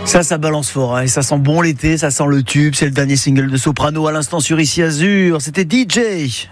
Ça balance fort, hein, et ça sent bon l'été, ça sent le tube. C'est le dernier single de Soprano à l'instant sur Ici Azur. C'était DJ.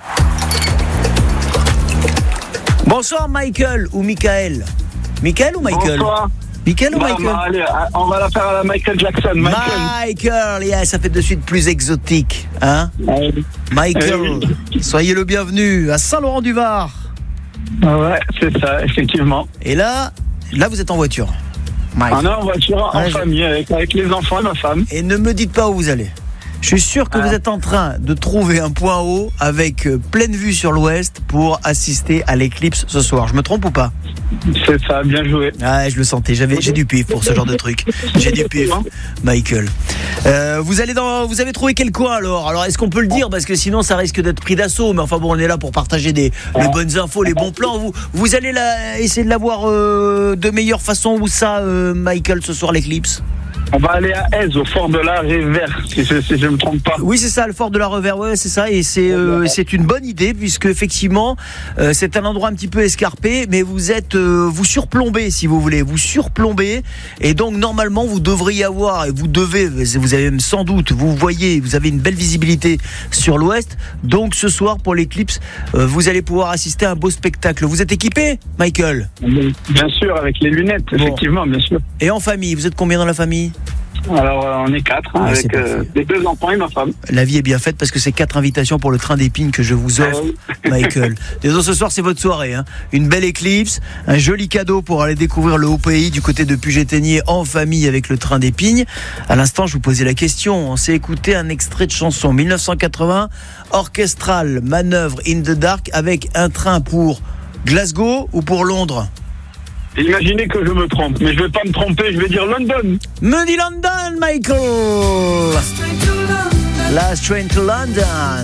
Bonsoir Michael ou Michael. Michael ou Michael? Bonsoir. Michael ou Michael? Allez, on va la faire à la Michael Jackson. Michael, yeah, ça fait de suite plus exotique, hein? Michael, soyez le bienvenu à Saint-Laurent-du-Var. Ouais, c'est ça, effectivement. Et là vous êtes en voiture. Mike. On est en voiture, en famille, avec les enfants et ma femme. Et ne me dites pas où vous allez. Je suis sûr que vous êtes en train de trouver un point haut avec pleine vue sur l'ouest pour assister à l'éclipse ce soir. Je me trompe ou pas? C'est ça, bien joué. Ah, je le sentais, j'ai du pif pour ce genre de truc. J'ai du pif, Michael. Vous avez trouvé quel coin alors est-ce qu'on peut le dire? Parce que sinon ça risque d'être pris d'assaut. Mais enfin bon, on est là pour partager les bonnes infos, les bons plans. Vous allez essayer de l'avoir de meilleure façon. Où ça, Michael, ce soir l'éclipse? On va aller à Aise, au fort de la Révère, si je ne me trompe pas. Oui, c'est ça, le fort de la Révère, ouais, c'est ça. Et c'est une bonne idée, puisque effectivement, c'est un endroit un petit peu escarpé, mais vous surplombez, si vous voulez, vous surplombez. Et donc, normalement, vous devriez avoir, et vous avez même sans doute, vous avez une belle visibilité sur l'ouest. Donc, ce soir, pour l'éclipse, vous allez pouvoir assister à un beau spectacle. Vous êtes équipé, Michael? Bien sûr, avec les lunettes, effectivement, bien sûr. Et en famille, vous êtes combien dans la famille? Alors, on est 4, avec les 2 enfants et ma femme. La vie est bien faite parce que c'est 4 invitations pour le train d'épines que je vous offre, Michael. Désolé, ce soir, c'est votre soirée, hein. Une belle éclipse, un joli cadeau pour aller découvrir le haut pays du côté de Puget-Théniers en famille avec le train d'épines. À l'instant, je vous posais la question. On s'est écouté un extrait de chanson 1980, orchestral, manœuvre in the dark, avec un train pour Glasgow ou pour Londres? Imaginez que je me trompe, mais je ne vais pas me tromper, je vais dire London. Me dit London, Michael. Last train to London.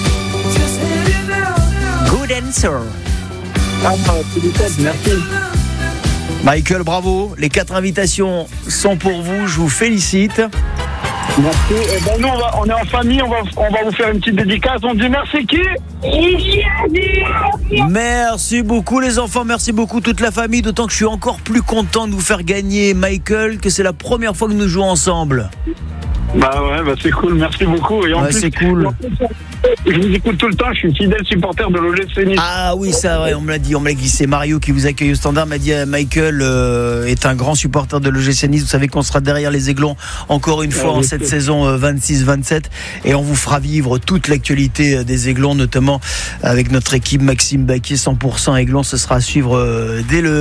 Good answer. Merci. Michael, bravo. Les 4 invitations sont pour vous. Je vous félicite. Merci. Et ben nous, on est en famille, on va vous faire une petite dédicace. On dit merci qui? Merci beaucoup les enfants, merci beaucoup toute la famille. D'autant que je suis encore plus content de vous faire gagner, Michael, que c'est la première fois que nous jouons ensemble. Bah ouais, c'est cool, merci beaucoup. Et en plus, c'est cool. Je vous écoute tout le temps, je suis fidèle supporter de l'OGC Nice. Ah oui, ça, ouais, on me l'a glissé. Mario qui vous accueille au standard m'a dit Michael est un grand supporter de l'OGC Nice. Vous savez qu'on sera derrière les Aiglons encore une fois en cette saison 26-27 et on vous fera vivre toute l'actualité des Aiglons, notamment avec notre équipe Maxime Baquier 100% Aiglons. Ce sera à suivre dès le